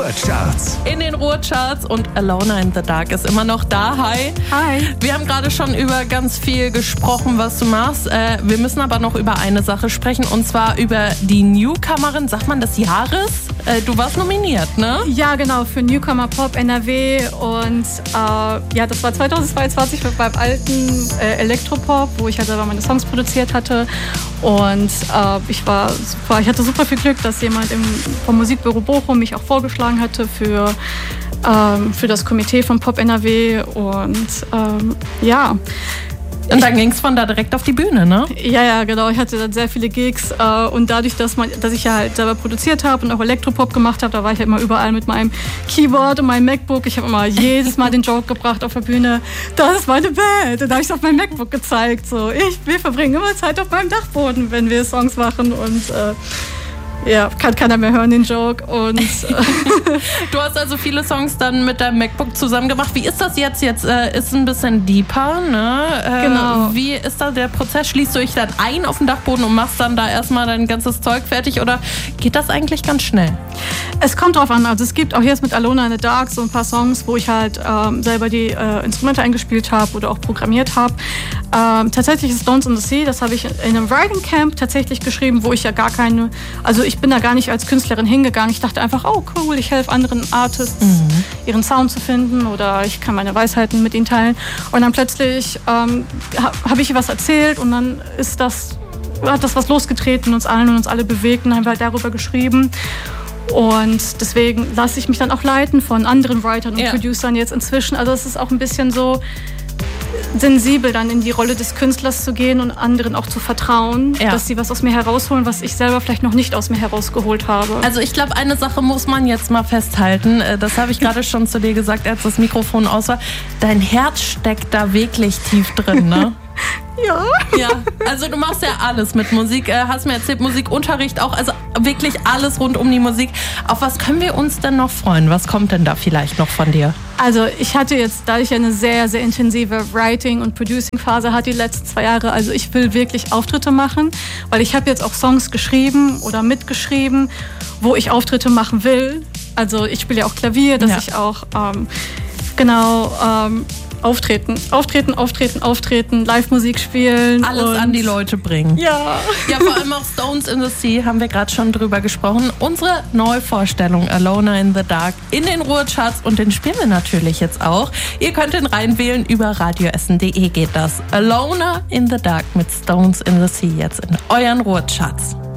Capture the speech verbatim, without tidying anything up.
Ruhrcharts. In den Ruhrcharts und Alone in the Dark ist immer noch da. Hi. Hi. Wir haben gerade schon über ganz viel gesprochen, was du machst. Äh, wir müssen aber noch über eine Sache sprechen, und zwar über die Newcomerin, sagt man, des Jahres. Äh, du warst nominiert, ne? Ja, genau, für Newcomer Pop N R W, und äh, ja, das war zweitausendzweiundzwanzig beim alten äh, Elektropop, wo ich halt selber meine Songs produziert hatte. Und äh, ich war super, ich hatte super viel Glück, dass jemand im, vom Musikbüro Bochum mich auch vorgeschlagen hatte für, ähm, für das Komitee von Pop N R W. Und ähm, ja. Und dann ging es von da direkt auf die Bühne, ne? Ja, ja, genau. Ich hatte dann sehr viele Gigs äh, und dadurch, dass, man, dass ich ja halt selber produziert habe und auch Elektropop gemacht habe, da war ich halt immer überall mit meinem Keyboard und meinem MacBook. Ich habe immer jedes Mal den Joke gebracht auf der Bühne, das ist meine Band. Und da habe ich es auf meinem MacBook gezeigt. So, ich, wir verbringen immer Zeit auf meinem Dachboden, wenn wir Songs machen, und äh, ja, kann keiner mehr hören, den Joke. Und du hast also viele Songs dann mit deinem MacBook zusammen gemacht. Wie ist das jetzt? Jetzt äh, ist es ein bisschen deeper, ne? Äh, genau. Wie ist da der Prozess? Schließt du dich dann ein auf den Dachboden und machst dann da erstmal dein ganzes Zeug fertig, oder geht das eigentlich ganz schnell? Es kommt drauf an. Also es gibt auch jetzt mit Alone in the Dark so ein paar Songs, wo ich halt ähm, selber die äh, Instrumente eingespielt habe oder auch programmiert habe. Ähm, tatsächlich ist Stones in the Sea, das habe ich in einem Writing Camp tatsächlich geschrieben, wo ich ja gar keine, also ich bin da gar nicht als Künstlerin hingegangen. Ich dachte einfach, oh cool, ich helfe anderen Artists, mhm. ihren Sound zu finden, oder ich kann meine Weisheiten mit ihnen teilen. Und dann plötzlich ähm, habe ich was erzählt, und dann ist das, hat das was losgetreten, uns allen und uns alle bewegt, und haben wir halt darüber geschrieben. Und deswegen lasse ich mich dann auch leiten von anderen Writern und ja. Producern jetzt inzwischen. Also es ist auch ein bisschen so sensibel, dann in die Rolle des Künstlers zu gehen und anderen auch zu vertrauen, ja. dass sie was aus mir herausholen, was ich selber vielleicht noch nicht aus mir herausgeholt habe. Also ich glaube, eine Sache muss man jetzt mal festhalten. Das habe ich gerade schon zu dir gesagt, als das Mikrofon aus war. Dein Herz steckt da wirklich tief drin, ne? Ja. Ja, also du machst ja alles mit Musik, äh, hast mir erzählt, Musikunterricht auch, also wirklich alles rund um die Musik. Auf was können wir uns denn noch freuen? Was kommt denn da vielleicht noch von dir? Also ich hatte jetzt, da ich eine sehr, sehr intensive Writing- und Producing-Phase hatte die letzten zwei Jahre, also ich will wirklich Auftritte machen, weil ich habe jetzt auch Songs geschrieben oder mitgeschrieben, wo ich Auftritte machen will. Also ich spiele ja auch Klavier, dass ja. ich auch ähm, genau... Ähm, Auftreten, auftreten, auftreten, auftreten, Live-Musik spielen. Alles an die Leute bringen. Ja. Ja, vor allem auch Stones in the Sea, haben wir gerade schon drüber gesprochen. Unsere Neuvorstellung Alone in the Dark in den Ruhrcharts, und den spielen wir natürlich jetzt auch. Ihr könnt den reinwählen, über radioessen punkt de geht das. Alone in the Dark mit Stones in the Sea jetzt in euren Ruhrcharts.